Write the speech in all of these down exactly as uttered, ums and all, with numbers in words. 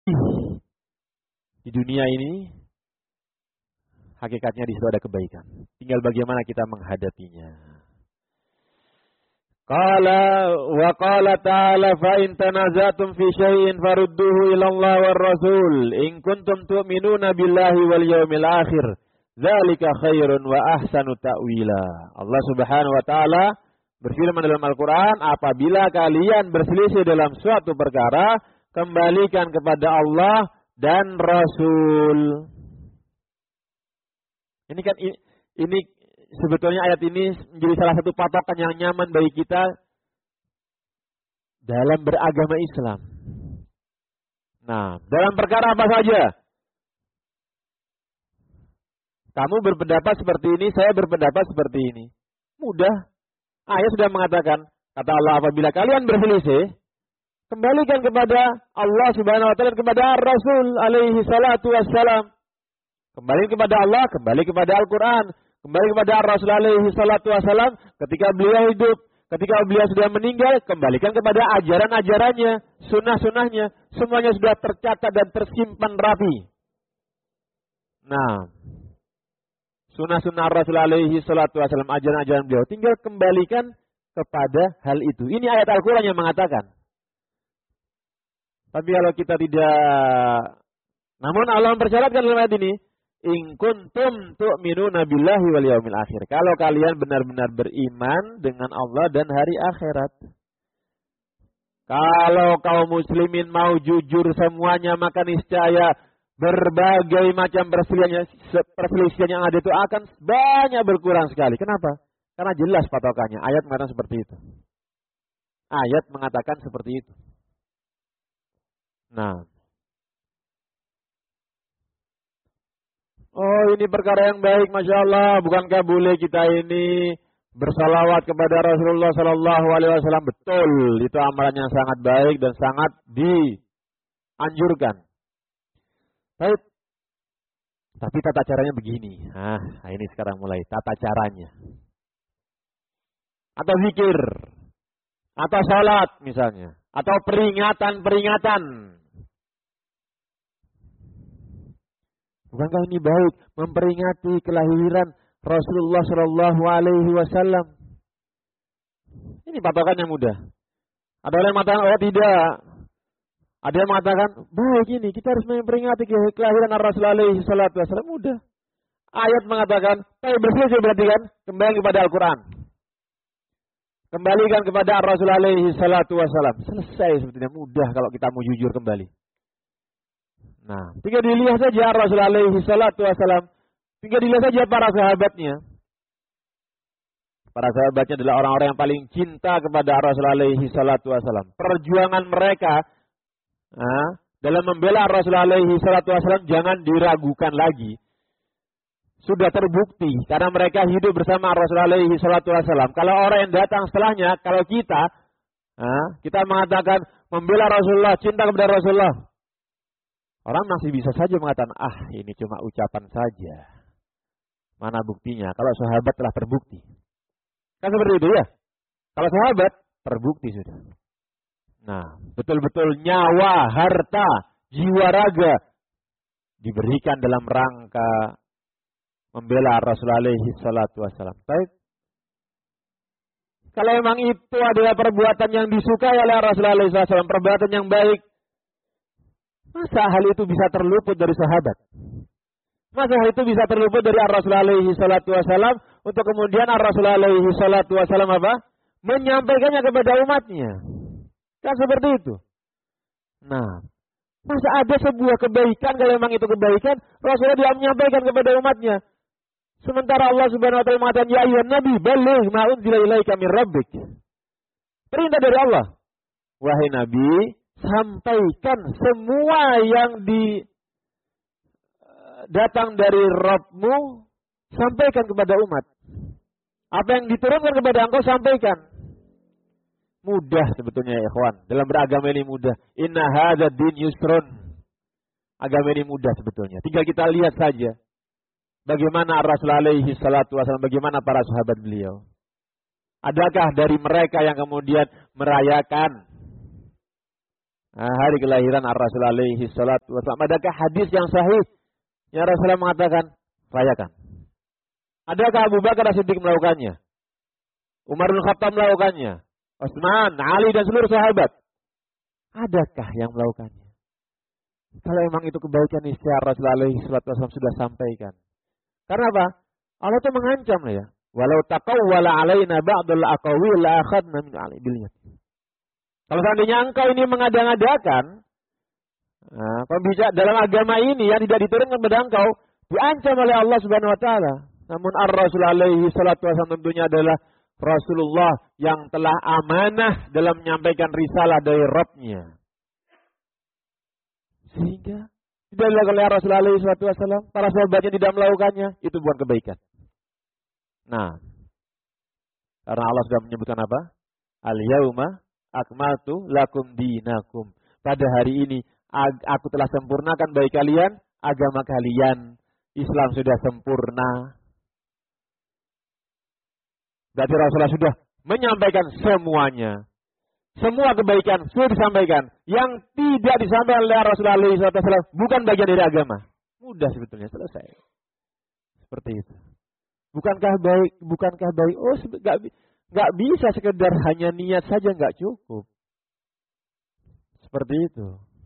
di dunia ini, hakikatnya di situ ada kebaikan. Tinggal bagaimana kita menghadapinya. Qala wa qala ta'ala fa in tanazatum fi syai'in farudduhu ila Allah war Rasul in kuntum tu'minuna billahi wal yawmil akhir dzalika khairun wa ahsanu ta'wila. Allah Subhanahu wa taala berfirman dalam Al-Qur'an, apabila kalian berselisih dalam suatu perkara, kembalikan kepada Allah dan Rasul. Ini kan ini sebetulnya ayat ini menjadi salah satu patokan yang nyaman bagi kita dalam beragama Islam. Nah, dalam perkara apa saja? Kamu berpendapat seperti ini, saya berpendapat seperti ini. Mudah. Ayat sudah mengatakan, kata Allah, apabila kalian berselisih, kembalikan kepada Allah Subhanahu wa taala, kepada Rasul alaihi salatu wassalam. Kembali kepada Allah, kembali kepada Al-Qur'an. Kembali kepada Rasul alaihi salatu wassalam ketika beliau hidup, ketika beliau sudah meninggal, kembalikan kepada ajaran-ajarannya, sunnah-sunnahnya, semuanya sudah tercatat dan tersimpan rapi. Nah, sunnah-sunnah Rasul alaihi salatu wassalam, ajaran-ajaran beliau, tinggal kembalikan kepada hal itu. Ini ayat Al-Quran yang mengatakan. Tapi kalau kita tidak, namun Allah mempersyaratkan dalam ayat ini, in kuntum tu'minuna billahi wal yaumil akhir. Kalau kalian benar-benar beriman dengan Allah dan hari akhirat. Kalau kaum muslimin mau jujur semuanya, maka niscaya berbagai macam perselisihan perselisihan yang ada itu akan banyak berkurang sekali. Kenapa? Karena jelas patokannya. Ayat mengatakan seperti itu. Ayat mengatakan seperti itu. Nah, oh, ini perkara yang baik, Masya Allah. Bukankah boleh kita ini bersalawat kepada Rasulullah Sallallahu Alaihi Wasallam? Betul, itu amalan yang sangat baik dan sangat dianjurkan. Baik. Tapi tata caranya begini. Nah, ini sekarang mulai tata caranya. Atau zikir, atau salat misalnya, atau peringatan-peringatan. Bukankah ini baik memperingati kelahiran Rasulullah Shallallahu Alaihi Wasallam? Ini patokannya mudah. Ada yang mengatakan oh tidak. Ada yang mengatakan baik ini kita harus memperingati kelahiran Rasulullah Alaihi Wasallam. Mudah. Ayat mengatakan, tapi berselisih berarti kan kembali kepada Al-Quran. Kembalikan kepada Rasulullah Alaihi Wasallam. Selesai sebetulnya, mudah kalau kita mau jujur kembali. Nah, tinggal dilihat saja Rasulullah alaihi salatu wasallam. Tinggal dilihat saja para sahabatnya. Para sahabatnya adalah orang-orang yang paling cinta kepada Rasulullah alaihi salatu wasallam. Perjuangan mereka nah, dalam membela Rasulullah alaihi salatu wasallam jangan diragukan lagi. Sudah terbukti karena mereka hidup bersama Rasulullah alaihi salatu wasallam. Kalau orang yang datang setelahnya, kalau kita nah, kita mengatakan membela Rasulullah, cinta kepada Rasulullah, orang masih bisa saja mengatakan, ah ini cuma ucapan saja. Mana buktinya? Kalau sahabat telah terbukti. Kan seperti itu ya? Kalau sahabat, terbukti sudah. Nah, betul-betul nyawa, harta, jiwa raga diberikan dalam rangka membela Rasulullah alaihi salatu wassalam. Baik. Kalau memang itu adalah perbuatan yang disukai oleh Rasulullah alaihi salatu wassalam, perbuatan yang baik, masa hal itu bisa terluput dari sahabat? Masa hal itu bisa terluput dari Rasulullah alaihi salatu wasallam untuk kemudian Rasulullah alaihi salatu wasallam apa? Menyampaikannya kepada umatnya. Kan seperti itu. Nah, masa ada sebuah kebaikan, kalau memang itu kebaikan, Rasulullah dia menyampaikan kepada umatnya. Sementara Allah Subhanahu wa taala mengatakan, ya ayyuhan nabi, balligh ma unzila ilaika min rabbik. Perintah dari Allah. Wahai nabi, sampaikan semua yang di datang dari Rabbmu, sampaikan kepada umat. Apa yang diturunkan kepada engkau, sampaikan. Mudah sebetulnya ya ikhwan. Dalam beragama ini mudah. Inna hadza din yusrun. Agama ini mudah sebetulnya. Tinggal kita lihat saja bagaimana Rasulullah alaihi salatu wasallam, bagaimana para sahabat beliau. Adakah dari mereka yang kemudian merayakan Nah, hari kelahiran Ar-Rasul alaihi salatu wasallam. Adakah hadis yang sahih yang Rasulullah mengatakan rayakan? Adakah Abu Bakar As-Siddiq melakukannya? Umar bin Khattab melakukannya? Utsman, Ali dan seluruh sahabat? Adakah yang melakukannya? Kalau memang itu kebaikan istiar Rasulullah alaihi salatu wasallam sudah sampaikan. Karena apa? Allah itu mengancam ya. Walau taqawwala alaina ba'dul aqawil la akhadna min alihi. Kalau seandainya engkau ini mengada-ngadakan, nah, pembicara dalam agama ini yang tidak diturunkan kepada engkau, diancam oleh Allah Subhanahu wa taala. Namun Ar-Rasul alaihi salatu wasallam tentunya adalah Rasulullah yang telah amanah dalam menyampaikan risalah dari Rabb-Nya. Sehingga tidak dilakukan oleh Rasul alaihi salatu wasallam, para sahabatnya tidak melakukannya, itu bukan kebaikan. Nah, karena Allah sudah menyebutkan apa? Al-yauma akmaltu lakum dinakum. Pada hari ini aku telah sempurnakan bagi kalian agama kalian. Islam sudah sempurna. Berarti Rasulullah sudah menyampaikan semuanya. Semua kebaikan sudah disampaikan. Yang tidak disampaikan oleh Rasulullah shallallahu alaihi wasallam bukan bagian dari agama. Mudah sebetulnya, selesai. Seperti itu. Bukankah baik? Bukankah baik? Oh, enggak enggak bisa sekedar hanya niat saja, enggak cukup. Seperti itu.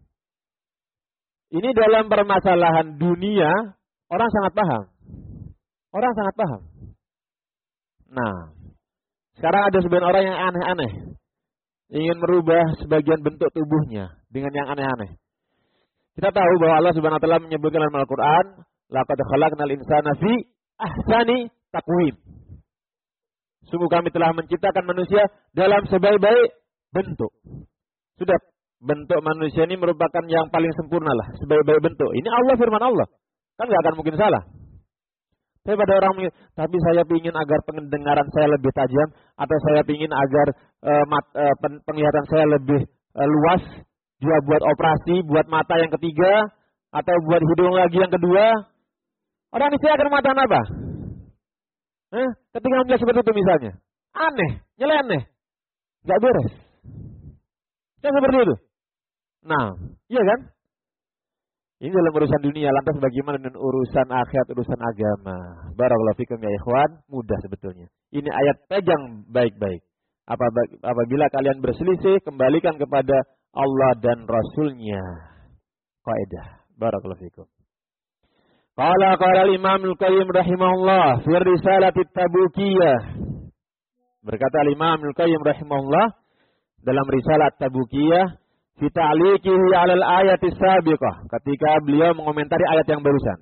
Ini dalam permasalahan dunia orang sangat paham. Orang sangat paham. Nah, sekarang ada sebagian orang yang aneh-aneh. Ingin merubah sebagian bentuk tubuhnya dengan yang aneh-aneh. Kita tahu bahwa Allah Subhanahu wa taala menyebutkan dalam Al-Qur'an, laqad khalaqnal insana fi ahsani taqwim. Sungguh kami telah menciptakan manusia dalam sebaik-baik bentuk. Sudah, bentuk manusia ini merupakan yang paling sempurna lah, sebaik-baik bentuk. Ini Allah, firman Allah. Kan nggak akan mungkin salah. Tapi pada orang, tapi saya ingin agar pendengaran saya lebih tajam, atau saya ingin agar uh, mat, uh, pen, penglihatan saya lebih uh, luas, dia buat operasi, buat mata yang ketiga, atau buat hidung lagi yang kedua. Orang ini akan mengatakan apa? Eh, ketika melihat seperti itu misalnya, aneh, nyeleneh, nggak beres. Kan seperti itu. Nah, iya kan? Ini dalam urusan dunia, lantas bagaimana dengan urusan akhirat, urusan agama? Barakallahu fikum ya ikhwan, mudah sebetulnya. Ini ayat pegang baik-baik. Apabila kalian berselisih, kembalikan kepada Allah dan Rasul-Nya. Kaidah. Barakallahu fikum. Qala qala al-Imam Al-Qayyim rahimahullah fi risalati Tabukiyah. Berkata al-Imam Al-Qayyim rahimahullah dalam risalah Tabukiyah fi ta'liqihi 'ala al-ayati sabiqah, ketika beliau mengomentari ayat yang barusan.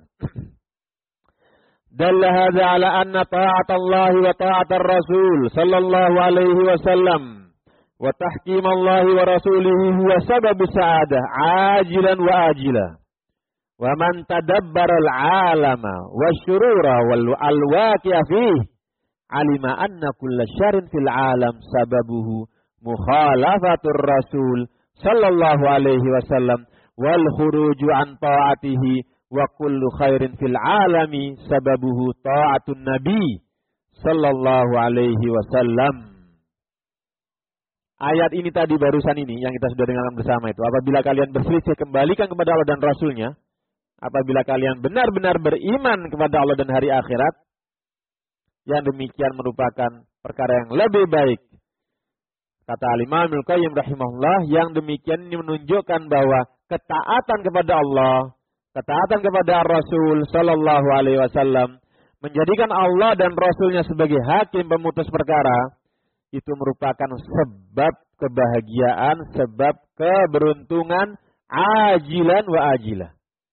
Dalla hadza 'ala anna ta'atallahi wa ta'atar rasul sallallahu alaihi wasallam wa tahkim Allah wa rasulihi huwa sababus sa'adah ajilan wa ajilah. Wa man tadabbara al-'alama wasyurura wal alwaqi'a fihi 'alima anna kulla syarrin fil 'alam sababuhu mukhalafatur rasul sallallahu alaihi wasallam wal khuruju an ta'atihi wa kullu khairin fil 'alami sababuhu ta'atun nabi sallallahu alaihi wasallam. Ayat ini tadi barusan ini yang kita sudah dengarkan bersama itu, apabila kalian berselisih kembalikan kepada Allah dan Rasulnya. Apabila kalian benar-benar beriman kepada Allah dan hari akhirat, yang demikian merupakan perkara yang lebih baik. Kata Al-Imam Al-Qayyim rahimahullah, yang demikian ini menunjukkan bahwa ketaatan kepada Allah, ketaatan kepada Rasul sallallahu alaihi wasallam, menjadikan Allah dan Rasulnya sebagai hakim pemutus perkara, itu merupakan sebab kebahagiaan, sebab keberuntungan ajilan wa ajilah.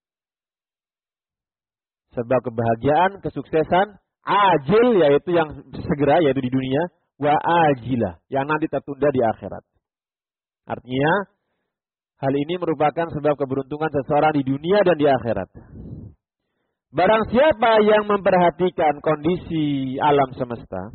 Sebab kebahagiaan, kesuksesan, ajil yaitu yang segera, yaitu di dunia, wa ajilah yang nanti tertunda di akhirat. Artinya hal ini merupakan sebab keberuntungan seseorang di dunia dan di akhirat. Barang siapa yang memperhatikan kondisi alam semesta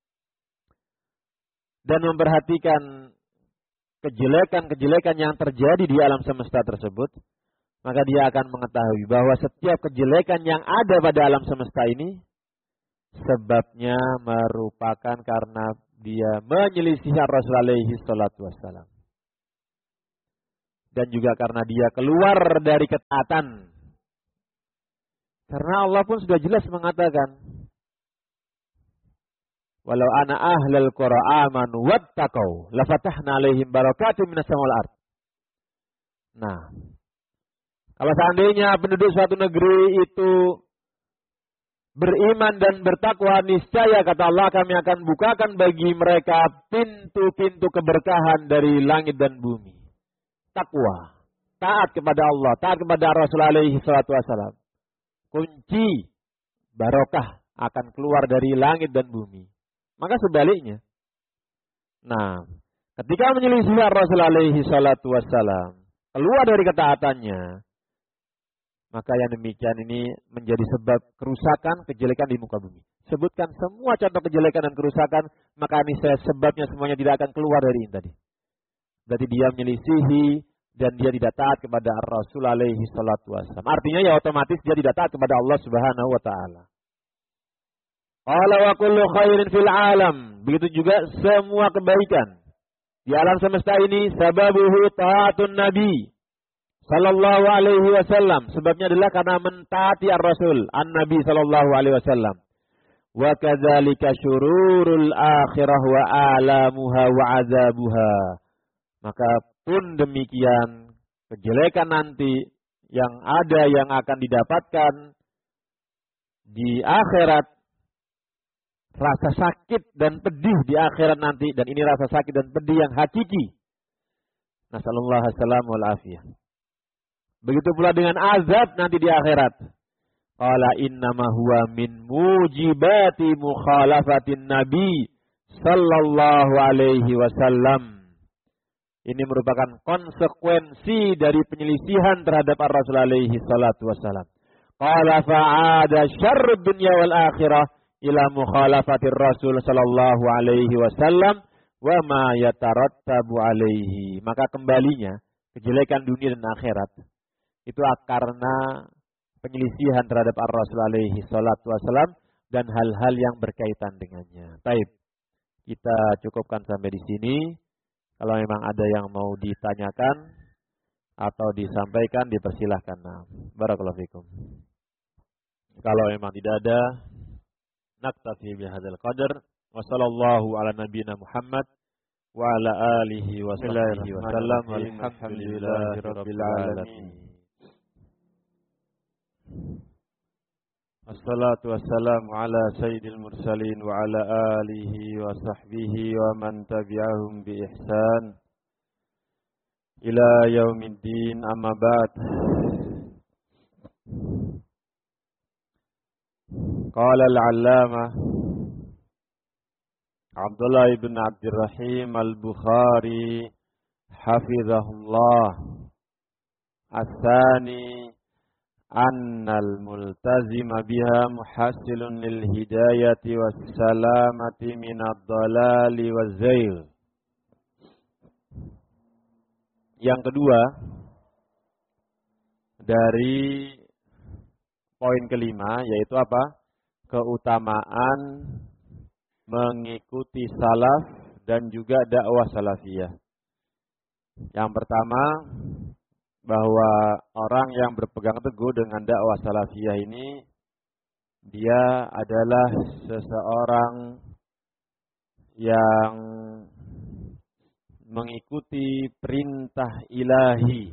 dan memperhatikan kejelekan-kejelekan yang terjadi di alam semesta tersebut, maka dia akan mengetahui bahwa setiap kejelekan yang ada pada alam semesta ini sebabnya merupakan karena dia menyelisih Rasul alaihi salatu wassalam. dan juga karena dia keluar dari ketaatan. Karena Allah pun sudah jelas mengatakan, walau ana ahlal qura amanu wattaqau lafatahna alaihim barakatim minas samawati wal ard. Nah, kalau seandainya penduduk suatu negeri itu beriman dan bertakwa, niscaya kata Allah kami akan bukakan bagi mereka pintu-pintu keberkahan dari langit dan bumi. Takwa, taat kepada Allah, taat kepada Rasul alaihi salatu wasalam. Kunci barokah akan keluar dari langit dan bumi. Maka sebaliknya. Nah, ketika menyelisih Rasul alaihi salatu wasalam, keluar dari ketaatannya, maka yang demikian ini menjadi sebab kerusakan, kejelekan di muka bumi. Sebutkan semua contoh kejelekan dan kerusakan, maka ini saya sebabnya semuanya tidak akan keluar dari ini tadi. Berarti dia menyelisihi dan dia tidak taat kepada Rasul alaihi salatu wasallam. Artinya ya otomatis dia tidak taat kepada Allah Subhanahu wa taala. Qala wa kullu khairin fil alam. Begitu juga semua kebaikan di alam semesta ini sababuhu taatun nabi sallallahu alaihi wasallam. Sebabnya adalah karena mentaati ar-Rasul, an-Nabi sallallahu alaihi wasallam. Wa kadzalika syururul akhirah wa alamuha wa azabuha. Maka pun demikian kejelekan nanti yang ada yang akan didapatkan di akhirat, rasa sakit dan pedih di akhirat nanti, dan ini rasa sakit dan pedih yang hakiki. Nasallallahu alaihi wasallam wal afiyah. Begitu pula dengan azab nanti di akhirat. Qala innama huwa min mujibati mukhalafatin nabi sallallahu alaihi wasallam. Ini merupakan konsekuensi dari penyelisihan terhadap Ar-Rasul alaihi salatu wasallam. Qala fa'ada syarrud dunya wal akhirah ila mukhalafatir Rasul sallallahu alaihi wasallam wa ma yatarattabu alaihi. Maka kembalinya kejelekan dunia dan akhirat itu karena penyelisihan terhadap Ar-Rasul alaihi salatu wasallam dan hal-hal yang berkaitan dengannya. Baik, kita cukupkan sampai di sini. Kalau memang ada yang mau ditanyakan atau disampaikan, dipersilahkan. Nah, barakallahu fikum. Kalau memang tidak ada, naktafi bihadzal qadar. Wa sallallahu ala nabiyyina Muhammad wa ala alihi wa sahbihi wa sallam. Walhamdulillahi rabbil alamin. Assalatu wassalamu ala sayyidil mursalin wa ala alihi wa sahbihi wa man tabi'ahum bi ihsan ila yaumiddin, amma ba'd. Qala al-'allamah Abdullah ibn Abdurrahim al-Bukhari hafizahullah, as-sani annal multazima biha muhassilun lil hidayati was salamati minad dhalali waz zail. Yang kedua dari poin kelima, yaitu apa? Keutamaan mengikuti salaf dan juga dakwah salafiyah. Yang pertama, bahwa orang yang berpegang teguh dengan dakwah salafiyah ini, dia adalah seseorang yang mengikuti perintah ilahi,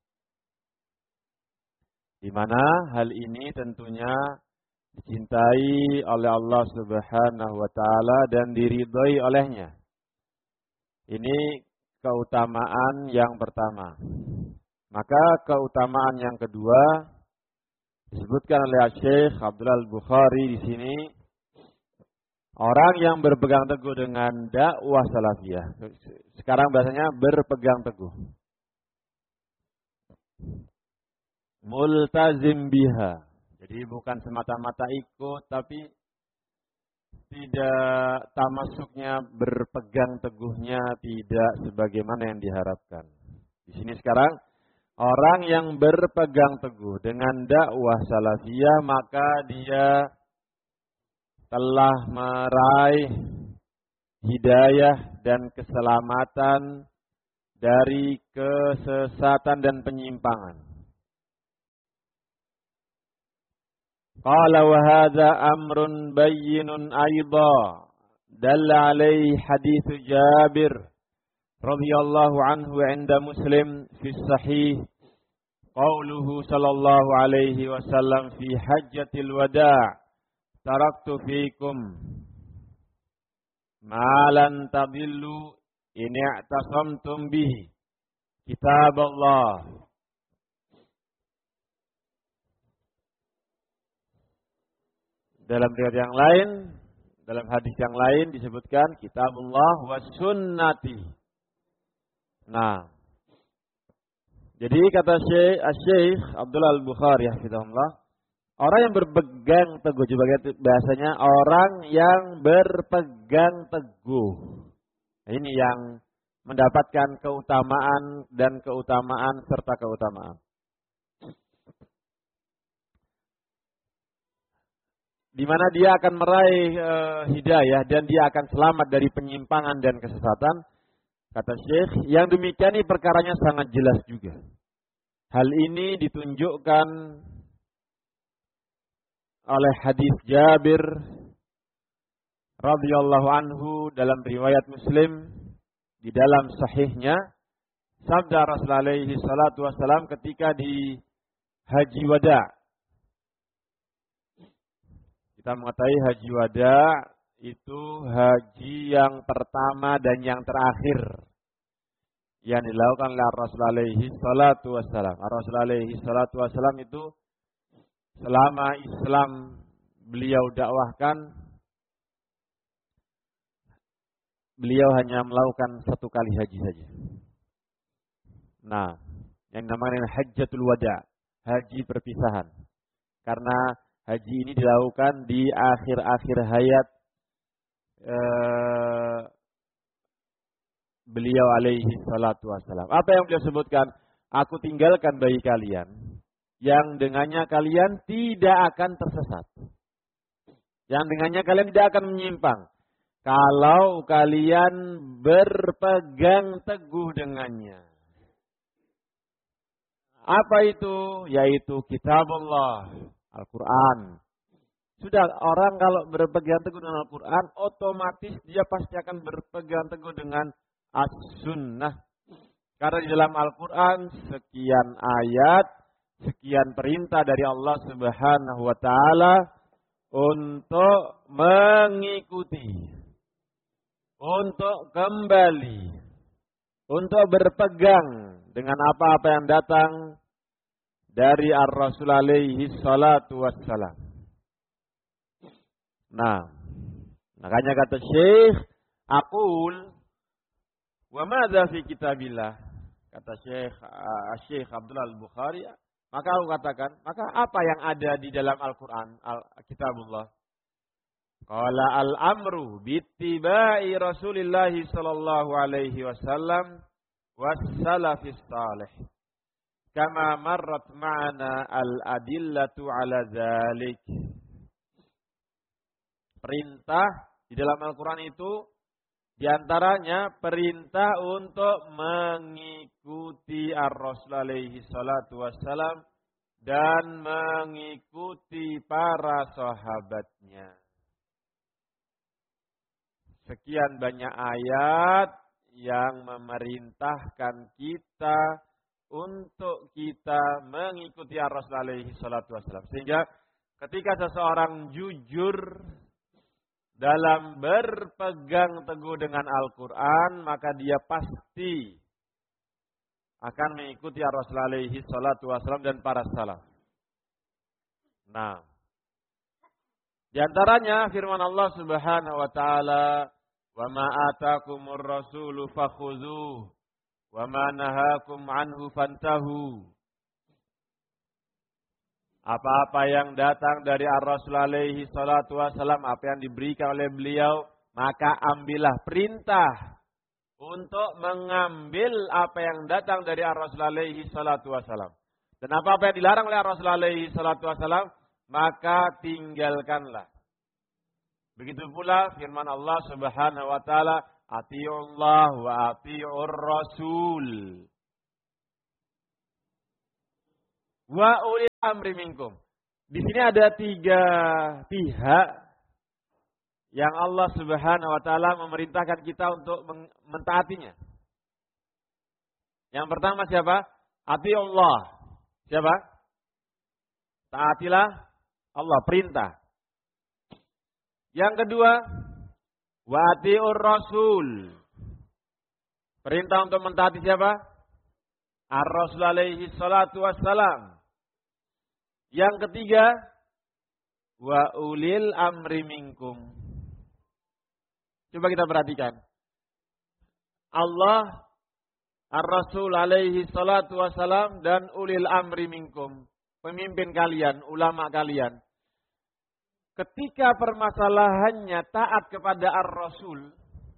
di mana hal ini tentunya dicintai oleh Allah Subhanahu wa taala dan diridhai olehnya. Ini keutamaan yang pertama. Maka keutamaan yang kedua disebutkan oleh Syekh Abdullah Al-Bukhari di sini, orang yang berpegang teguh dengan dakwah salafiyah. Sekarang bahasanya berpegang teguh. Multazim biha. Jadi bukan semata-mata ikut, tapi tidak tamasuknya, berpegang teguhnya tidak sebagaimana yang diharapkan. Di sini sekarang orang yang berpegang teguh dengan dakwah salafiyah, maka dia telah meraih hidayah dan keselamatan dari kesesatan dan penyimpangan. Qala wa hadza amrun bayyinun aidha dalla alaihi hadits Jabir radhiyallahu anhu 'inda Muslim fi sahih qauluhu sallallahu alaihi wasallam fi hajjatil wada' taraktu fikum ma lan tadillu in i'tasamtum bihi kitab Allah. Dalam riwayat yang lain, dalam hadis yang lain disebutkan kitabullah wa sunnati. Nah, jadi kata Syekh Syekh Abdullah Al-Bukhari hafizahullah, orang yang berpegang teguh, juga bahasanya orang yang berpegang teguh. Ini yang mendapatkan keutamaan dan keutamaan serta keutamaan. Di mana dia akan meraih e, hidayah dan dia akan selamat dari penyimpangan dan kesesatan. Kata Syekh, yang demikian ini perkaranya sangat jelas juga. Hal ini ditunjukkan oleh hadis Jabir radhiyallahu anhu dalam riwayat Muslim di dalam sahihnya, sabda Rasulullah alaihi salatu wasallam ketika di Haji Wada. Kita mengetahui Haji Wada itu haji yang pertama dan yang terakhir yang dilakukan oleh Rasulullah alaihi salatu wasallam. Rasulullah alaihi salatu wasallam itu selama Islam beliau dakwahkan, beliau hanya melakukan satu kali haji saja. Nah, yang namanya Hajjatul Wada, haji perpisahan. Karena haji ini dilakukan di akhir-akhir hayat eh, beliau alaihi salatu wassalam. Apa yang beliau sebutkan? Aku tinggalkan bagi kalian yang dengannya kalian tidak akan tersesat. Yang dengannya kalian tidak akan menyimpang. Kalau kalian berpegang teguh dengannya. Apa itu? Yaitu kitabullah, Al-Quran. Sudah, orang kalau berpegang teguh dengan Al-Quran, otomatis dia pasti akan berpegang teguh dengan As-Sunnah. Karena di dalam Al-Quran sekian ayat, sekian perintah dari Allah Subhanahu wa Ta'ala untuk mengikuti, untuk kembali, untuk berpegang dengan apa-apa yang datang dari Ar-Rasul alaihi salatu wassalam. Nah, makanya kata Syekh, aqul wa madza fi kitabillah, kata Syekh uh, Syekh Abdullah Al-Bukhari, maka aku katakan, maka apa yang ada di dalam Al-Qur'an, Al-Kitabullah? Qala al-amru bittiba'i Rasulillah sallallahu alaihi wasallam was salafis salih. Kama marrat ma'ana al-adillatu ala dzalik. Perintah di dalam Al-Quran itu diantaranya perintah untuk mengikuti Ar-Rasul alaihi salatu wassalam dan mengikuti para sahabatnya. Sekian banyak ayat yang memerintahkan kita untuk kita mengikuti Ar-Rasul alaihi salatu wassalam. Sehingga ketika seseorang jujur dalam berpegang teguh dengan Al-Quran, maka dia pasti akan mengikuti Ar-Rasul alaihi salatu wassalam dan para salaf. Nah, di antaranya firman Allah Subhanahu wa Ta'ala, "Wa ma atakumur rasulu fakhudhuhu wa ma nahakum anhu fantahu." Apa-apa yang datang dari Ar-Rasul alaihi salatu wassalam, apa yang diberikan oleh beliau, maka ambillah perintah untuk mengambil apa yang datang dari Ar-Rasul alaihi salatu wassalam. Dan apa-apa yang dilarang oleh Ar-Rasul alaihi salatu wassalam, maka tinggalkanlah. Begitu pula firman Allah Subhanahu wa Ta'ala, Atiullah wa atiur rasul. Wa ulil amri minkum. Di sini ada tiga pihak yang Allah Subhanahu wa taala memerintahkan kita untuk mentaatinya. Yang pertama siapa? Atiullah. Siapa? Taatilah Allah, perintah. Yang kedua, wa atiur rasul. Perintah untuk mentaati siapa? Ar-Rasul alaihi salatu wassalam. Yang ketiga, wa ulil amri minkum. Coba kita perhatikan. Allah, Ar-Rasul alaihi salatu wassalam, dan ulil amri minkum. Pemimpin kalian, ulama kalian. Ketika permasalahannya taat kepada Ar-Rasul,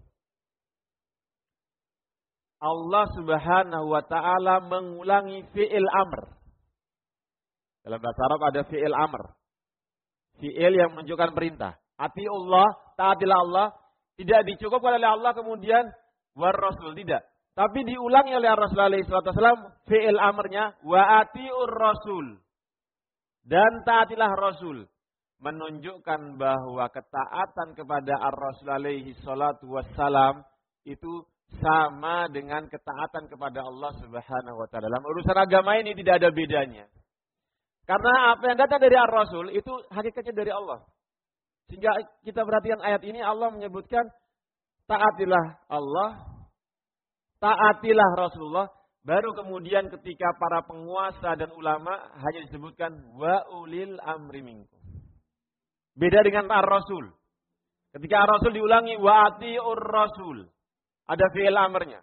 Allah Subhanahu wa ta'ala mengulangi fi'il amr. Dalam bahasa Arab ada fi'il amr. Fi'il yang menunjukkan perintah. Atiullah, taatilah Allah. Tidak dicukupkan oleh Allah kemudian war rasul, tidak. Tapi diulangi oleh Rasul alaihi salatu wasallam fi'il amrnya wa atiur rasul. Dan taatilah Rasul. Menunjukkan bahwa ketaatan kepada Ar-Rasul alaihi salatu wassalam itu sama dengan ketaatan kepada Allah Subhanahu wa ta'ala. Dalam urusan agama ini tidak ada bedanya. Karena apa yang datang dari Ar-Rasul itu hakikatnya dari Allah. Sehingga kita perhatikan ayat ini, Allah menyebutkan taatilah Allah, taatilah Rasulullah. Baru kemudian ketika para penguasa dan ulama hanya disebutkan wa ulil amri minkum. Beda dengan Ar-Rasul. Ketika Ar-Rasul diulangi wa atiur rasul. Ada fi'il amrnya.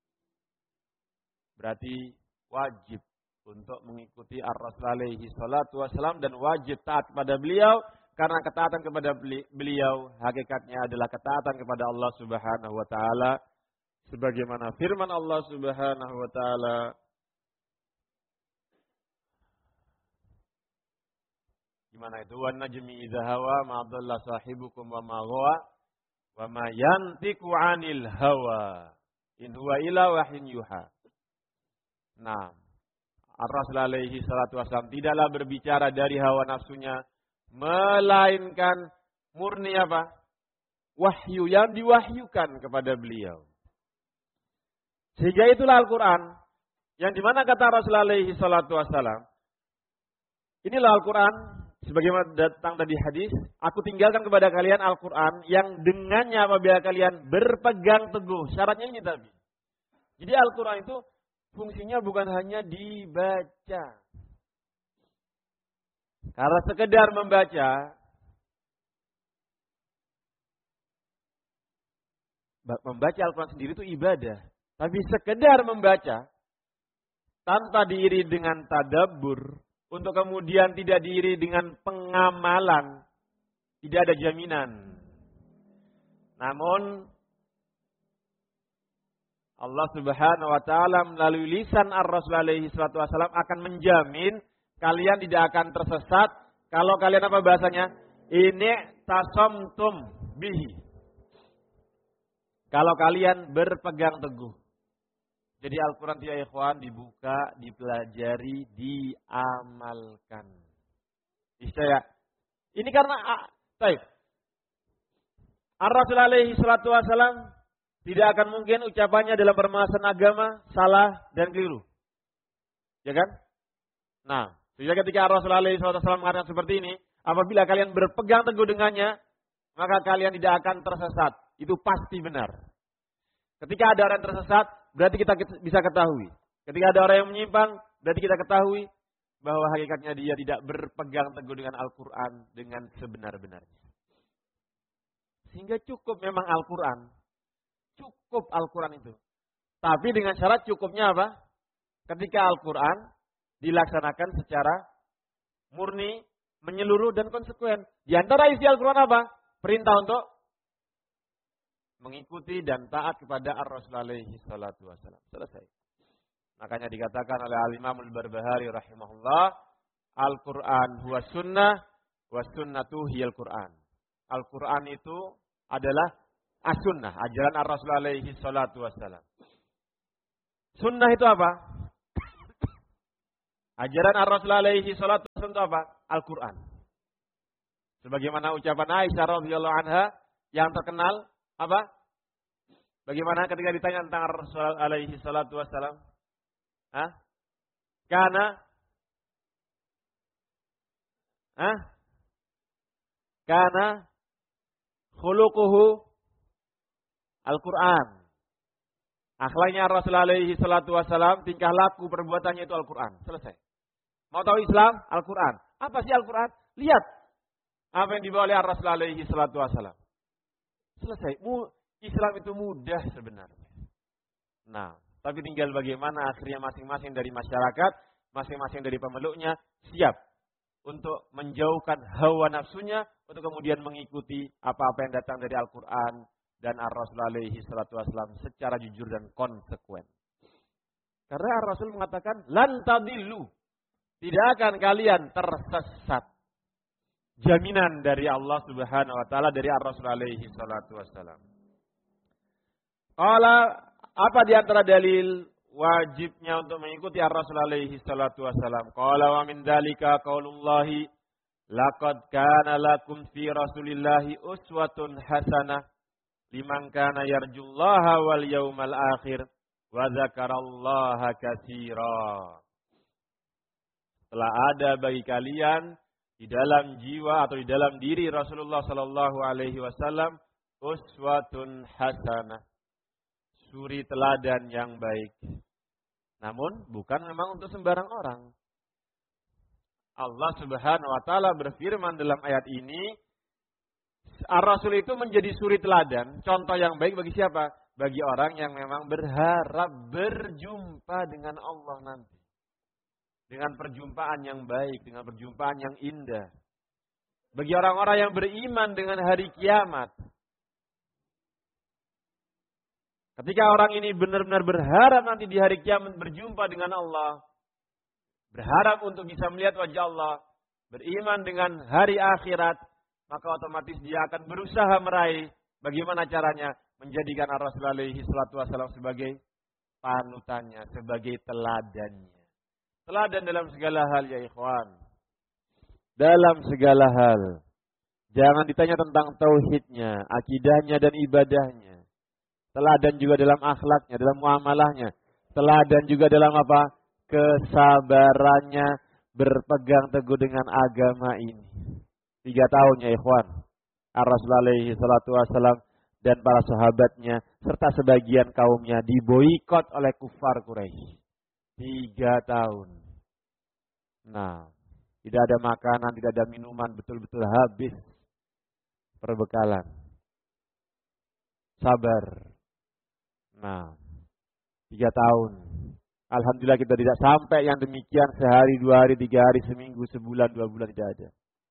Berarti wajib untuk mengikuti Ar-Rasul alaihi salatu wassalam dan wajib taat kepada beliau. Karena ketaatan kepada beliau hakikatnya adalah ketaatan kepada Allah Subhanahu wa ta'ala. Sebagaimana firman Allah Subhanahu wa ta'ala. Gimana itu? Wan najmi idza hawa ma dhalla sahibukum wa ma ghawa wa ma yantiqu 'anil hawa in huwa illa wahyun yuha. Nah, Ar-Rasul alaihi salatu wasallam tidaklah berbicara dari hawa nafsunya, melainkan murni apa? Wahyu yang diwahyukan kepada beliau. Sehingga itulah Al-Quran yang dimana kata Rasul alaihi salatu wasallam, inilah Al-Quran sebagaimana datang tadi hadis, aku tinggalkan kepada kalian Al-Quran yang dengannya apabila kalian berpegang teguh. Syaratnya ini tapi. Jadi Al-Quran itu fungsinya bukan hanya dibaca. Karena sekedar membaca, membaca Al-Quran sendiri itu ibadah. Tapi sekedar membaca, tanpa diiringi dengan tadabbur, untuk kemudian tidak diiringi dengan pengamalan, tidak ada jaminan. Namun, Allah Subhanahu wa ta'ala melalui lisan Ar-Rasul alaihi salatu wasallam akan menjamin kalian tidak akan tersesat kalau kalian apa bahasanya? Ini tasamtum bihi. Kalau kalian berpegang teguh. Jadi Al-Quran ya ikhwan dibuka, dipelajari, diamalkan. Bisa ya? Ini karena baik. Ar-Rasul alaihi salatu wasallam tidak akan mungkin ucapannya dalam permasalahan agama salah dan keliru. Ya kan? Nah, sehingga ketika Ar-Rasul alaihi salatu wasallam mengatakan seperti ini, apabila kalian berpegang teguh dengannya, maka kalian tidak akan tersesat. Itu pasti benar. Ketika ada orang tersesat, berarti kita bisa ketahui. Ketika ada orang yang menyimpang, berarti kita ketahui bahwa hakikatnya dia tidak berpegang teguh dengan Al-Quran dengan sebenar-benarnya. Sehingga cukup memang Al-Quran. Cukup Al-Quran itu. Tapi dengan syarat cukupnya apa? Ketika Al-Quran dilaksanakan secara murni, menyeluruh dan konsekuen. Di antara isi Al-Quran apa? Perintah untuk mengikuti dan taat kepada Ar-Rasul alaihi salatu wasallam. Selesai. Makanya dikatakan oleh Al-Imam Al-Barbahari rahimahullah, Al-Quran huwa sunnah, wa sunnatu hiyal Quran. Al-Quran itu adalah As-sunnah, ajaran Ar-Rasul alaihi salatu wassalam. Sunnah itu apa? Ajaran Ar-Rasul alaihi salatu wassalam itu apa? Al-Quran. Sebagaimana ucapan Aisyah radhiyallahu anha yang terkenal, apa? Bagaimana ketika ditanya tentang Rasul alaihi salatu wassalam? Hah? Karena Hah? Karena khuluquhu Al-Quran. Akhlaknya Rasul alaihi salatu wassalam, tingkah laku perbuatannya itu Al-Quran. Selesai. Mau tahu Islam? Al-Quran. Apa sih Al-Quran? Lihat apa yang dibawa oleh Rasul alaihi salatu wassalam. Selesai. Islam itu mudah sebenarnya. Nah, tapi tinggal bagaimana akhirnya masing-masing dari masyarakat, masing-masing dari pemeluknya siap untuk menjauhkan hawa nafsunya, untuk kemudian mengikuti apa-apa yang datang dari Al-Quran dan Ar-Rasul alaihi salatu wassalam secara jujur dan konsekuen. Karena Ar-Rasul mengatakan, lan tadillu, tidak akan kalian tersesat. Jaminan dari Allah Subhanahu wa taala, dari Ar-Rasul alaihi salatu wassalam. Qala, apa di antara dalil wajibnya untuk mengikuti Ar-Rasul alaihi salatu wassalam? Qala wa min dzalika qaulullahi laqad kana lakum fi Rasulillahi uswatun hasanah liman kana yarjullaha wal yaumal akhir wa dzakarallaha katsira. Telah ada bagi kalian di dalam jiwa atau di dalam diri Rasulullah sallallahu alaihi wasallam uswatun hasanah, suri teladan yang baik. Namun bukan memang untuk sembarang orang. Allah Subhanahu wa taala berfirman dalam ayat ini, Ar-Rasul itu menjadi suri teladan, contoh yang baik bagi siapa? Bagi orang yang memang berharap berjumpa dengan Allah nanti. Dengan perjumpaan yang baik, dengan perjumpaan yang indah. Bagi orang-orang yang beriman dengan hari kiamat. Ketika orang ini benar-benar berharap nanti di hari kiamat berjumpa dengan Allah. Berharap untuk bisa melihat wajah Allah. Beriman dengan hari akhirat. Maka otomatis dia akan berusaha meraih. Bagaimana caranya? Menjadikan Ar-Rasul alaihi salatu wassalam sebagai panutannya. Sebagai teladannya. Teladan dalam segala hal ya ikhwan. Dalam segala hal. Jangan ditanya tentang tauhidnya, akidahnya dan ibadahnya. Teladan juga dalam akhlaknya, dalam muamalahnya. Teladan juga dalam apa? Kesabarannya berpegang teguh dengan agama ini. Tiga tahun ya ikhwan. Ar-Rasul alaihi salatu wassalam dan para sahabatnya serta sebagian kaumnya diboikot oleh kufar Quraisy. Tiga tahun. Nah, tidak ada makanan, tidak ada minuman, betul-betul habis perbekalan. Sabar. Nah, tiga tahun. Alhamdulillah kita tidak sampai yang demikian sehari, dua hari, tiga hari, seminggu, sebulan, dua bulan, tidak ada.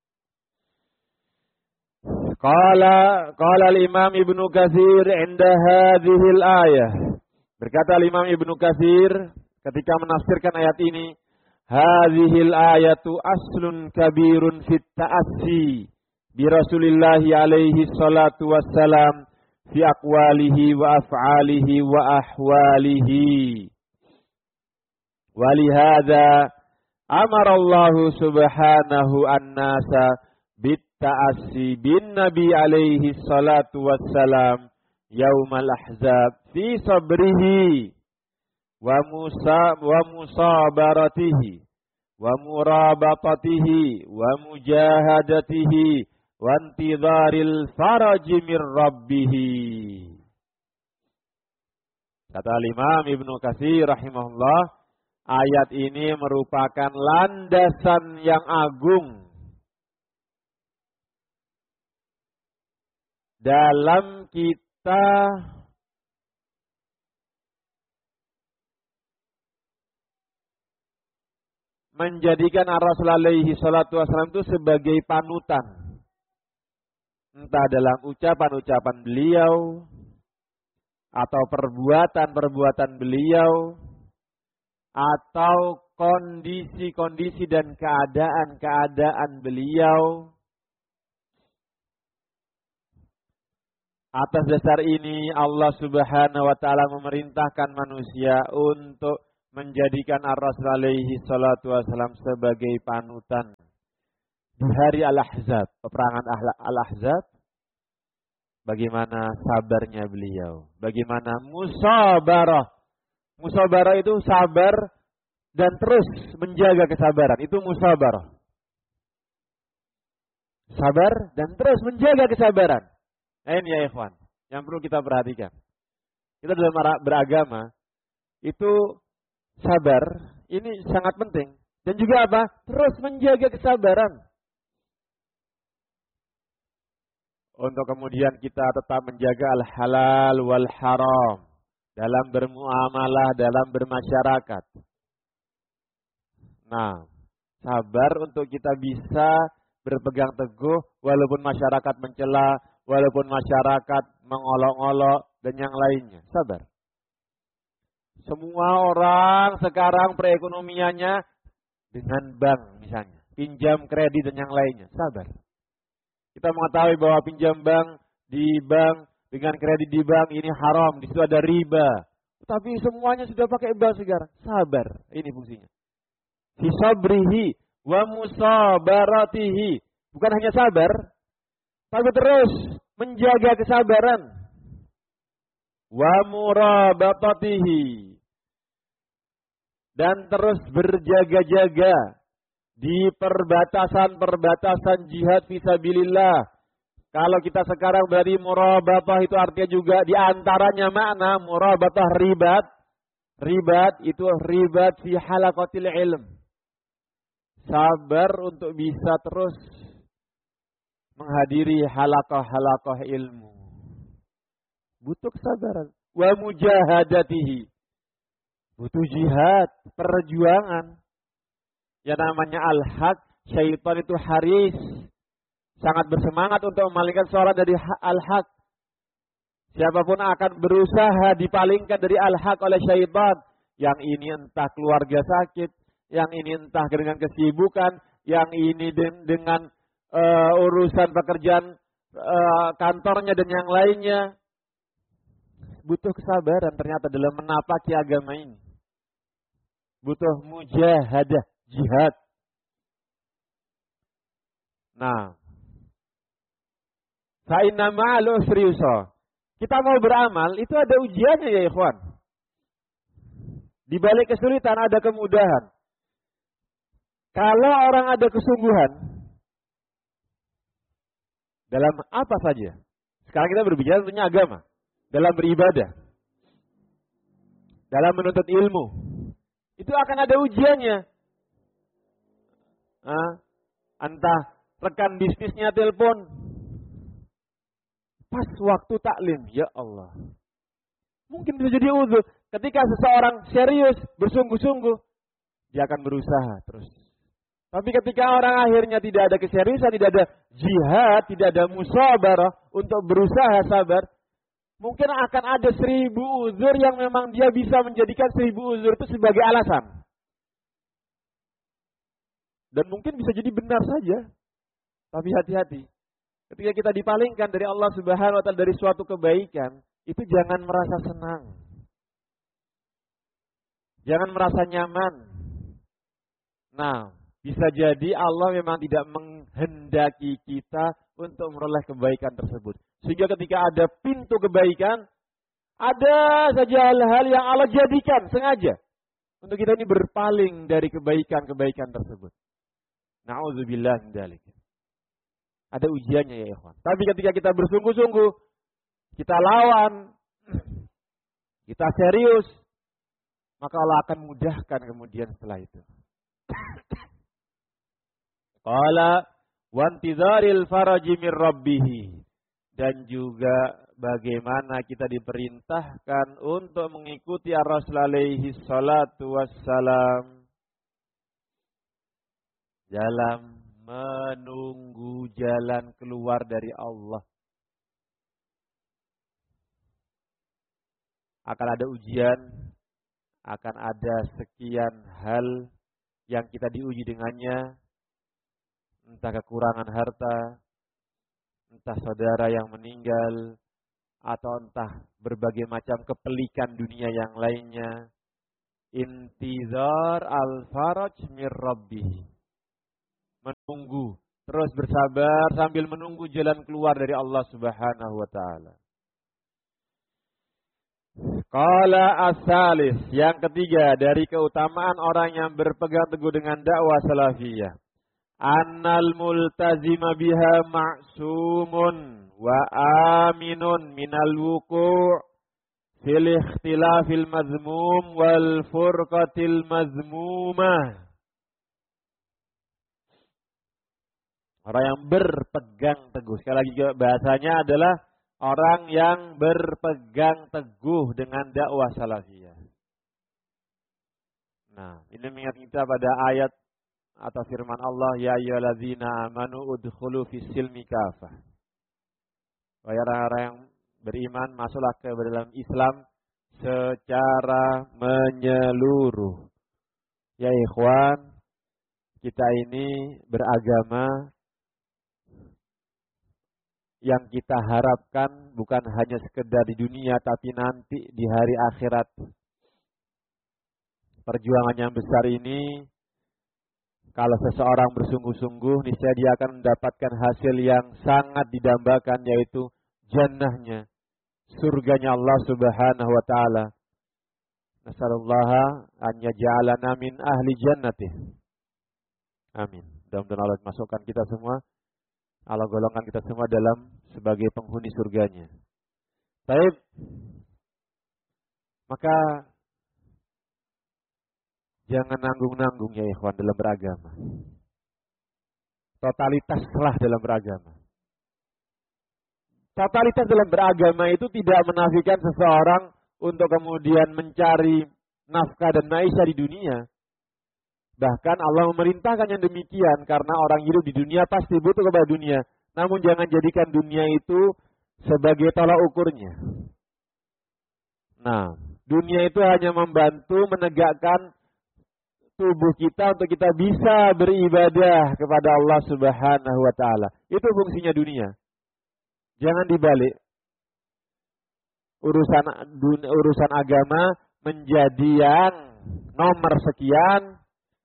Qala qala al-Imam Ibnu Katsir 'inda hadhihi al-ayah. Berkata al-Imam Ibnu Katsir ketika menafsirkan ayat ini, hadhil ayatu aslun kabirun fit ta'assi bi Rasulillah alaihi salatu wassalam fi aqwalihi wa af'alihi wa ahwalihi. Walihada amara Allah subhanahu an-nasa bit ta'assi bin Nabi alaihi salatu wassalam yaumal ahzab fi sabrihi wa musa wa musabaratihi wa murabatatihi wa mujahadatihi wa intidharil faraji mir rabbih. Kata Imam Ibnu Katsir rahimahullah, ayat ini merupakan landasan yang agung dalam kita menjadikan Ar-Rasul alaihi salatu wassalam itu sebagai panutan. Entah dalam ucapan-ucapan beliau, atau perbuatan-perbuatan beliau, atau kondisi-kondisi dan keadaan-keadaan beliau, Atas dasar ini Allah Subhanahu wa taala memerintahkan manusia untuk menjadikan Ar-Rasul alaihi salatu wasallam sebagai panutan. Di hari Al-Ahzab, peperangan Al-Ahzab, bagaimana sabarnya beliau, bagaimana musabarah. Musabarah itu sabar dan terus menjaga kesabaran, itu musabarah. Sabar dan terus menjaga kesabaran. Nah, ini ya ikhwan, yang perlu kita perhatikan. Kita dalam beragama, itu sabar, ini sangat penting. Dan juga apa? Terus menjaga kesabaran. Untuk kemudian kita tetap menjaga al-halal wal haram. Dalam bermuamalah, dalam bermasyarakat. Nah, sabar untuk kita bisa berpegang teguh walaupun masyarakat mencela, walaupun masyarakat mengolok-olok dan yang lainnya. Sabar. Semua orang sekarang perekonomiannya dengan bank misalnya. Pinjam kredit dan yang lainnya. Sabar. Kita mengetahui bahwa pinjam bank di bank dengan kredit di bank ini haram. Di situ ada riba. Tapi semuanya sudah pakai bank sekarang. Sabar. Ini fungsinya. Fisabrihi wa musabaratihi. Bukan hanya sabar, tapi terus menjaga kesabaran. Wa murabatatihi. Dan terus berjaga-jaga di perbatasan-perbatasan jihad fisabilillah. Kalau kita sekarang berarti murabatah itu artinya juga di antaranya makna murabatah ribat. Ribat itu ribat fi halaqatil ilm. Sabar untuk bisa terus menghadiri halaqah-halaqah ilmu. Butuh kesabaran. Wa mujahadatihi. Butuh jihad, perjuangan. Yang namanya al-haq, syaitan itu haris. Sangat bersemangat untuk memalingkan seorang dari al-haq. Siapapun akan berusaha dipalingkan dari al-haq oleh syaitan. Yang ini entah keluarga sakit, yang ini entah dengan kesibukan, yang ini dengan uh, urusan pekerjaan uh, kantornya dan yang lainnya. Butuh kesabaran ternyata dalam menapaki agama ini. Butuh mujahadah, jihad. Nah, fa inna ma'al usri yusra. Kita mau beramal, itu ada ujiannya ya ikhwan. Di balik kesulitan ada kemudahan. Kalau orang ada kesungguhan dalam apa saja. Sekarang kita berbicara tentunya agama. Dalam beribadah. Dalam menuntut ilmu. Itu akan ada ujiannya. Nah, entah rekan bisnisnya telepon. Pas waktu taklim. Ya Allah. Mungkin bisa jadi uzur. Ketika seseorang serius, bersungguh-sungguh. Dia akan berusaha terus. Tapi ketika orang akhirnya tidak ada keseriusan, tidak ada jihad, tidak ada musabarah untuk berusaha sabar, mungkin akan ada seribu uzur yang memang dia bisa menjadikan seribu uzur itu sebagai alasan. Dan mungkin bisa jadi benar saja. Tapi hati-hati. Ketika kita dipalingkan dari Allah Subhanahu wa taala dari suatu kebaikan, itu jangan merasa senang. Jangan merasa nyaman. Nah, bisa jadi Allah memang tidak menghendaki kita untuk meroleh kebaikan tersebut. Sehingga ketika ada pintu kebaikan, ada saja hal-hal yang Allah jadikan sengaja. Untuk kita ini berpaling dari kebaikan-kebaikan tersebut. Na'udzubillah min dzalik. Ada ujiannya ya ikhwan. Tapi ketika kita bersungguh-sungguh, kita lawan, kita serius, maka Allah akan mudahkan kemudian setelah itu. Qala wantizaril faraji mir rabbih. Dan juga bagaimana kita diperintahkan untuk mengikuti Ar-Rasul alaihi salatu wassalam dalam menunggu jalan keluar dari Allah. Akan ada ujian, akan ada sekian hal yang kita diuji dengannya. Entah kekurangan harta, entah saudara yang meninggal, atau entah berbagai macam kepelikan dunia yang lainnya. Intizar al-faraj mir rabbih. Menunggu, terus bersabar sambil menunggu jalan keluar dari Allah Subhanahu wa taala. Qala as-salis, yang ketiga dari keutamaan orang yang berpegang teguh dengan dakwah salafiyah. Annal multazima biha ma'sumun wa aminun minal wuku' fil ikhtilafil mazmum wal furqatil mazmumah. Orang yang berpegang teguh. Sekali lagi bahasanya adalah orang yang berpegang teguh dengan dakwah salafiyah. Nah, ini mengingat kita pada ayat atau firman Allah, ya ayyuhallazina amanu udkhulu fis silmi kafah. Wahai orang-orang yang beriman, masuklah ke dalam Islam secara menyeluruh. Ya ikhwan, kita ini beragama yang kita harapkan bukan hanya sekedar di dunia, tapi nanti di hari akhirat. Perjuangan yang besar ini, kalau seseorang bersungguh-sungguh, niscaya dia akan mendapatkan hasil yang sangat didambakan, yaitu jannahnya, surganya Allah Subhanahu wa taala. Nasallallahu an yaj'alana min ahli jannatih. Amin. Mudah-mudahan Allah masukkan kita semua, Allah golongkan kita semua dalam sebagai penghuni surganya. Baik. Maka jangan nanggung-nanggung ya ikhwan dalam beragama. Totalitaslah dalam beragama. Totalitas dalam beragama itu tidak menafikan seseorang untuk kemudian mencari nafkah dan maisha di dunia. Bahkan Allah memerintahkan yang demikian karena orang hidup di dunia pasti butuh kepada dunia. Namun jangan jadikan dunia itu sebagai tolak ukurnya. Nah, dunia itu hanya membantu menegakkan tubuh kita untuk kita bisa beribadah kepada Allah Subhanahu wa taala. Itu fungsinya dunia. Jangan dibalik. Urusan urusan agama menjadi yang nomor sekian.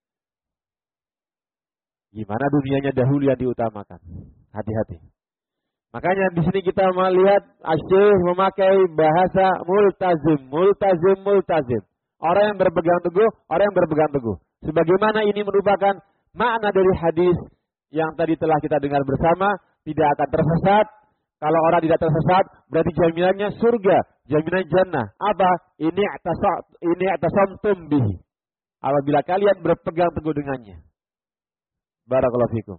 Gimana dunianya dahulu yang diutamakan? Hati-hati. Makanya di sini kita melihat Asy-Syaikh memakai bahasa multazim, multazim, multazim. Orang yang berpegang teguh, orang yang berpegang teguh. Sebagaimana ini merupakan makna dari hadis yang tadi telah kita dengar bersama, tidak akan tersesat. Kalau orang tidak tersesat, berarti jaminannya surga, jaminan jannah. Apa? Ini atasam, ini atasamtum bihi. Apabila kalian berpegang teguh dengannya. Barakallahu fikum.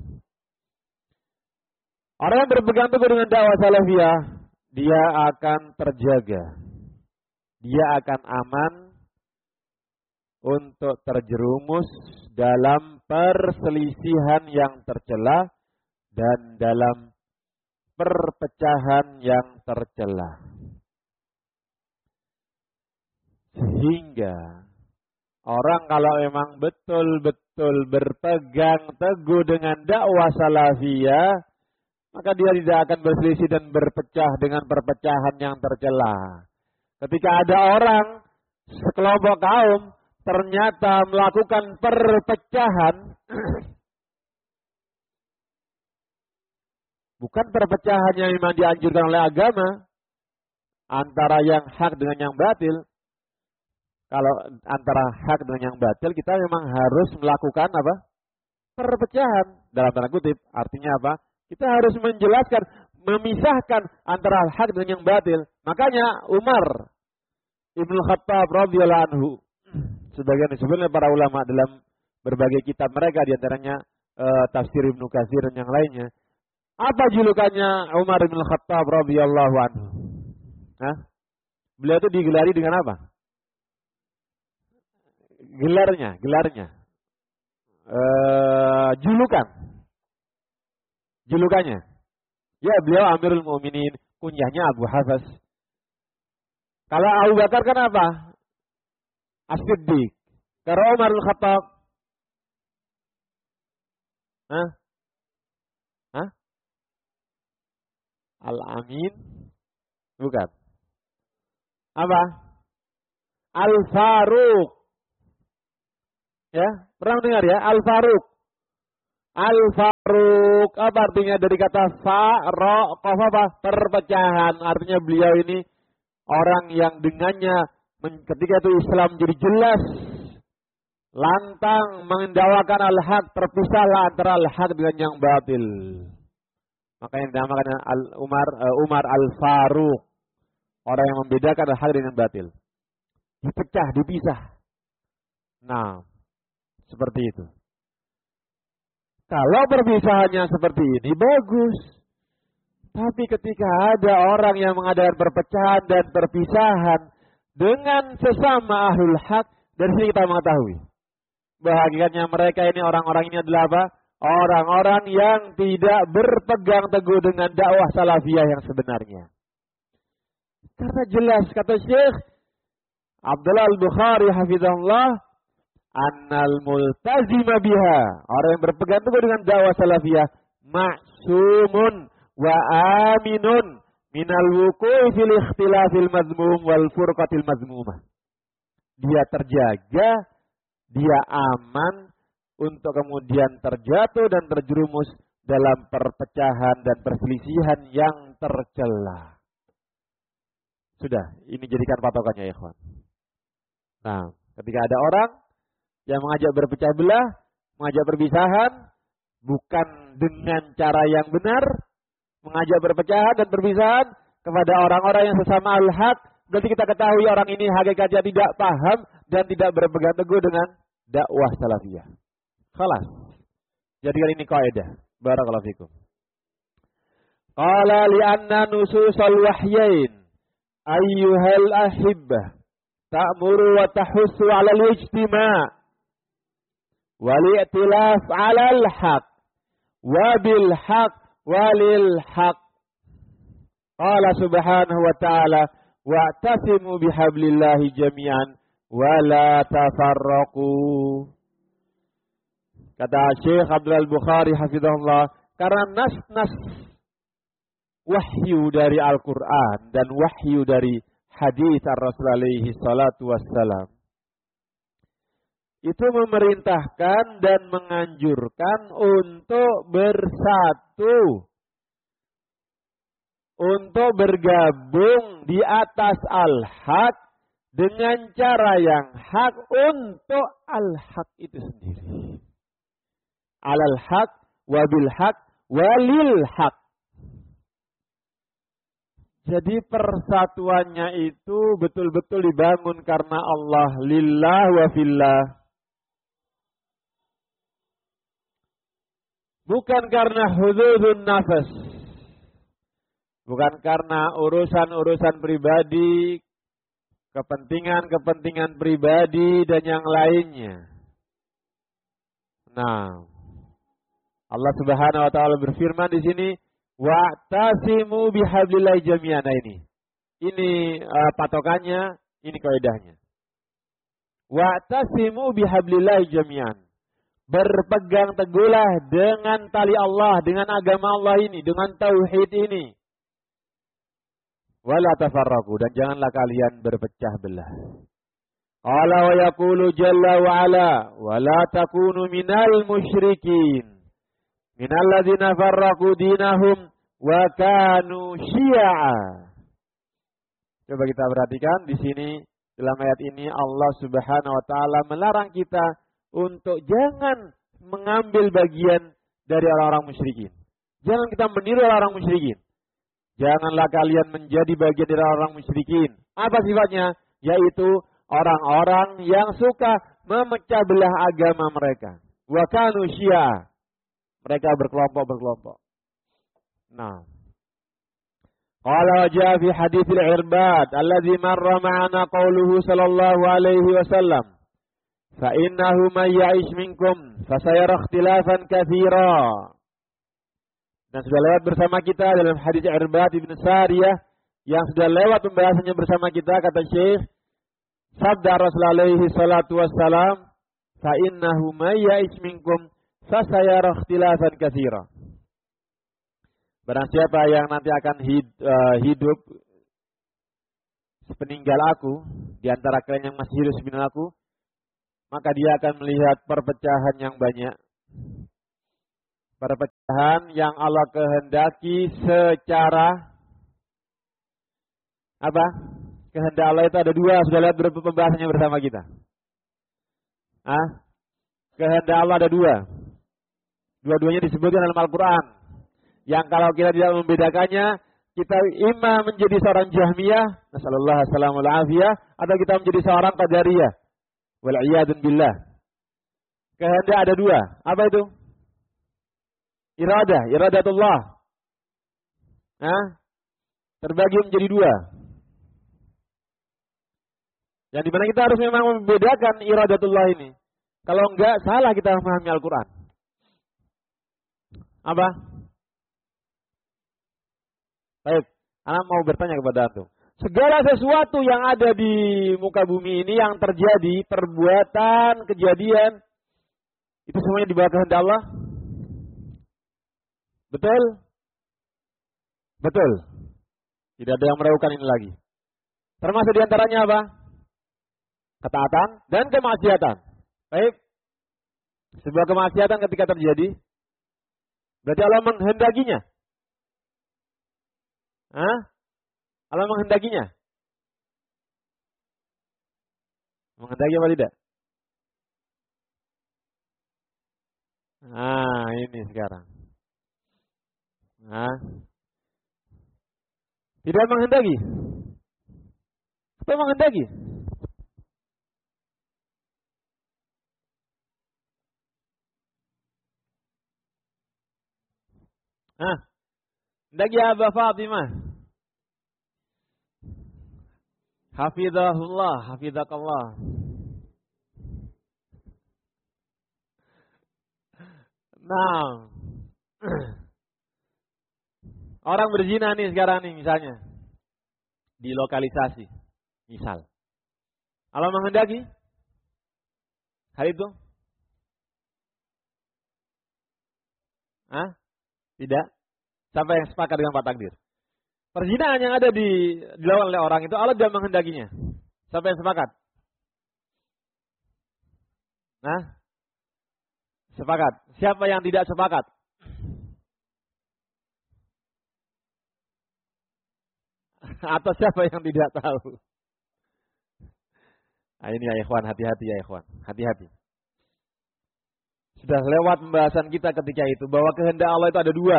Orang yang berpegang teguh dengan dakwah salafiyah, dia akan terjaga. Dia akan aman untuk terjerumus dalam perselisihan yang tercela dan dalam perpecahan yang tercela. Sehingga orang kalau memang betul-betul berpegang teguh dengan dakwah salafiyah, maka dia tidak akan berselisih dan berpecah dengan perpecahan yang tercela. Ketika ada orang, sekelompok kaum, ternyata melakukan perpecahan, bukan perpecahan yang memang dianjurkan oleh agama, antara yang hak dengan yang batil. Kalau antara hak dengan yang batil, kita memang harus melakukan apa? Perpecahan. Dalam tanda kutip, artinya apa? Kita harus menjelaskan, memisahkan antara hak dengan yang batil. Makanya Umar Ibnu Khattab radhiyallahu anhu, sebagian disebutnya para ulama dalam berbagai kitab mereka, diantaranya e, tafsir Ibnu Katsir dan yang lainnya. Apa julukannya Umar Ibnu Khattab radhiyallahu anhu? Hah? Beliau itu digelari dengan apa? Gelarnya, gelarnya, e, julukan, julukannya. Ya, beliau Amirul Mukminin, kunyahnya Abu Hafs. Kalau Abu Bakar kan apa? As-Siddiq. Kalau Umar Al-Khattab, Hah? Hah? Al-Amin. Bukan. Apa? Al-Faruq. Ya, pernah dengar ya? Al-Faruq. Al-Faruq. Apa artinya dari kata faroq? Apa? Perpecahan. Artinya beliau ini orang yang dengannya ketika itu Islam jadi jelas, lantang mendakwakan al-haq, terpisahlah antara al-haq dengan yang batil. Maka yang dinamakan Al-Umar uh, Umar Al-Faruq. Orang yang membedakan al-haq dengan batil. Dipecah, dipisah. Nah, seperti itu. Kalau perpisahannya seperti ini, bagus. Tapi ketika ada orang yang mengadakan perpecahan dan perpisahan dengan sesama ahlul haq, dari sini kita mengetahui bahwa hakikatnya mereka ini, orang-orang ini adalah apa? Orang-orang yang tidak berpegang teguh dengan dakwah salafiyah yang sebenarnya. Karena jelas kata Syekh Abdullah Al-Bukhari hafizahullah, annal multazima biha, orang yang berpegang teguh dengan dakwah salafiyah, ma'sumun wa aminun minal wuqu'i fil ikhtilafil mazmum wal furqatil mazmumah. Dia terjaga, dia aman untuk kemudian terjatuh dan terjerumus dalam perpecahan dan perselisihan yang tercela. Sudah, ini jadikan patokannya ya ikhwan. Nah, ketika ada orang yang mengajak berpecah belah, mengajak perpisahan, bukan dengan cara yang benar, mengajak perpecahan dan perpisahan kepada orang-orang yang sesama al-haq, berarti kita ketahui orang ini hakikatnya tidak paham dan tidak berpegang teguh dengan dakwah salafiyah. Khalas. Jadikan ini kaidah. Barakallahu fikum. Qala li'anna nususal wahyain ayyuhal ahibbah ta'muru wa tahussu 'ala al-ijtima' wal i'tilaf 'ala al-haq wa bil haq walil haq. Qala subhanahu wa ta'ala wa'tasimu bihablillahi jami'an wa la tafarraqu. Kata Syekh Abdul Bukhari hafizahullah, karena nas-nas wahyu dari Al-Quran dan wahyu dari hadis Ar-Rasul alaihi salatu wassalam itu memerintahkan dan menganjurkan untuk bersatu, untuk bergabung di atas al-haq dengan cara yang hak untuk al-haq itu sendiri. Alal haq, wabil haq, walil haq. Jadi persatuannya itu betul-betul dibangun karena Allah, lillah wa fillah. Bukan karena hududun nafas. Bukan karena urusan-urusan pribadi, kepentingan-kepentingan pribadi dan yang lainnya. Nah, Allah Subhanahu wa taala berfirman di sini, wa'tasimu bihablillahi jami'an. Nah ini. Ini uh, patokannya, ini kaidahnya. Wa'tasimu bihablillahi jami'an. Berpegang teguhlah dengan tali Allah, dengan agama Allah ini, dengan tauhid ini. Wala tafarraqu, dan janganlah kalian berpecah belah. Qala wa yaqulu jalla wa ala wa la takunu minal musyrikin. Minal ladzina farraqu dinahum wa kanu syi'a. Coba kita perhatikan di sini dalam ayat ini Allah Subhanahu wa taala melarang kita untuk jangan mengambil bagian dari orang-orang musyrikin. Jangan kita meniru orang musyrikin. Janganlah kalian menjadi bagian dari orang musyrikin. Apa sifatnya? Yaitu orang-orang yang suka memecah belah agama mereka. Wa kanu syi'a. Mereka berkelompok-berkelompok. Nah. Qala jaa fi haditsil Irbad alladzi marra ma'ana qauluhu sallallahu alaihi wasallam. Fa innahu may ya'ish minkum fasayara ikhtilafan katsira. Dan sudah lewat bersama kita dalam hadis Irbad bin Sariyah yang sudah lewat pembahasannya bersama kita, kata Syekh, sabda Rasulullah alaihi salatu wassalam, fa innahu may ya'ish minkum fasayara ikhtilafan katsira. Barang siapa yang nanti akan hidup sepeninggal aku, di antara kalian yang masih hidup sebelum aku, maka dia akan melihat perpecahan yang banyak. Perpecahan yang Allah kehendaki secara apa? Kehendak Allah itu ada dua, sudah lihat berapa pembahasannya bersama kita. Ah, kehendak Allah ada dua. Dua-duanya disebutkan dalam Al-Quran. Yang kalau kita tidak membedakannya, kita imam menjadi seorang Jahmiyah, nasallallahu alaihi afiyah, atau kita menjadi seorang Qadariyah. Wal'iyadun billah. Kehendak ada dua. Apa itu? Iradah, iradatullah. Nah, terbagi menjadi dua. Yang dimana kita harus memang membedakan iradatullah ini. Kalau enggak, salah kita memahami Al-Quran. Apa? Baik, anak mau bertanya kepada antum. Segala sesuatu yang ada di muka bumi ini yang terjadi, perbuatan, kejadian, itu semuanya di bawah kehendak Allah? Betul? Betul. Tidak ada yang meragukan ini lagi. Termasuk diantaranya apa? Ketaatan dan kemaksiatan. Baik. Sebuah kemaksiatan ketika terjadi, berarti Allah menghendakinya. Hah? Allah menghendakinya. Menghendaki apa tidak? Nah, ini sekarang. Nah. Tidak menghendaki. Apa menghendaki? Hah? Hendaki Aba Fatimah. Hafizahullah, hafizakallah. Nah. Orang berzina nih sekarang nih misalnya. Dilokalisasi. Misal. Allah menghendaki hal itu? Hah? Tidak. Siapa yang sepakat dengan Pak Takdir? Perzinahan yang ada di dilakukan oleh orang itu Allah tidak menghendakinya. Siapa yang sepakat? Nah, sepakat. Siapa yang tidak sepakat? Atau siapa yang tidak tahu? Nah, ini ya ikhwan, hati-hati ya ikhwan, hati-hati. Sudah lewat pembahasan kita ketika itu bahwa kehendak Allah itu ada dua.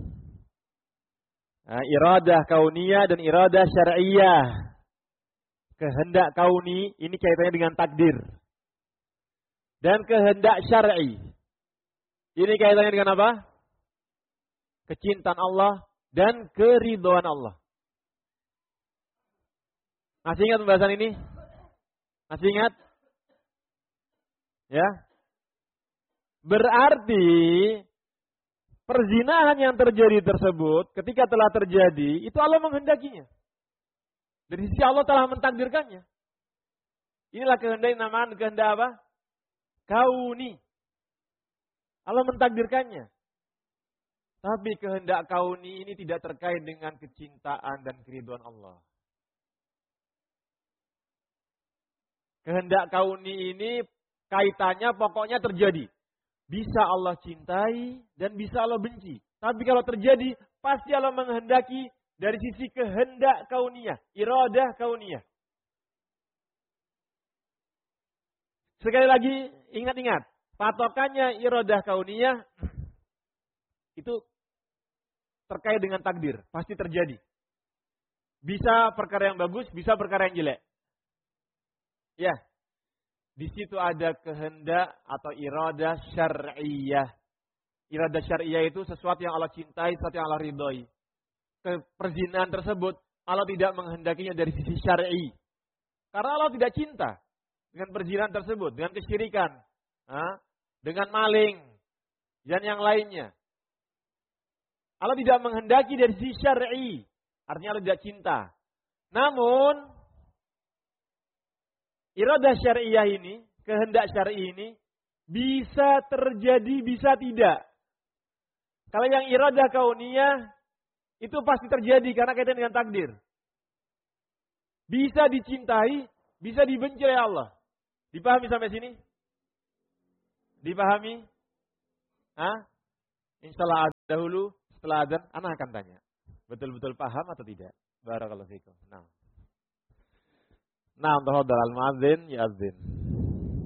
Nah, iradah kauniyah dan iradah syar'iyah. Kehendak kauni ini kaitannya dengan takdir. Dan kehendak syar'i ini kaitannya dengan apa? Kecintaan Allah dan keridhaan Allah. Masih ingat pembahasan ini? Masih ingat? Ya. Berarti perzinahan yang terjadi tersebut ketika telah terjadi itu Allah menghendakinya. Dari sisi Allah telah mentakdirkannya. Inilah kehendak yang namanya kehendak apa? Kauni. Allah mentakdirkannya. Tapi kehendak kauni ini tidak terkait dengan kecintaan dan keridhaan Allah. Kehendak kauni ini kaitannya pokoknya terjadi. Bisa Allah cintai dan bisa Allah benci. Tapi kalau terjadi, pasti Allah menghendaki dari sisi kehendak kauniyah. Iradah kauniyah. Sekali lagi, ingat-ingat. Patokannya iradah kauniyah itu terkait dengan takdir. Pasti terjadi. Bisa perkara yang bagus, bisa perkara yang jelek. Ya. Di situ ada kehendak atau iradah syar'iyah. Iradah syar'iyah itu sesuatu yang Allah cintai, sesuatu yang Allah ridhoi. Perzinahan tersebut Allah tidak menghendakinya dari sisi syar'i. Karena Allah tidak cinta dengan perzinahan tersebut, dengan kesyirikan, dengan maling dan yang lainnya. Allah tidak menghendaki dari sisi syar'i. Artinya Allah tidak cinta. Namun iradah syariah ini, kehendak syar'i ini, bisa terjadi, bisa tidak. Kalau yang iradah kauniyah, itu pasti terjadi karena kaitan dengan takdir. bisa dicintai, bisa dibenci oleh Allah. Dipahami sampai sini? Dipahami? Hah? Insyaallah dahulu, setelah azan, anak akan tanya. Betul-betul paham atau tidak? Barakallahu fikum. Nah. Nah, tafadhal al-muadzin ya azin.